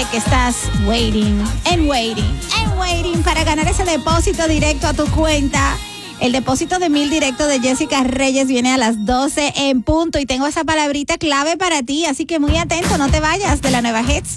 Sé que estás waiting para ganar ese depósito directo a tu cuenta. El depósito de 1,000 directo de Jessica Reyes viene a las 12 en punto y tengo esa palabrita clave para ti, así que muy atento, no te vayas de la nueva Hits.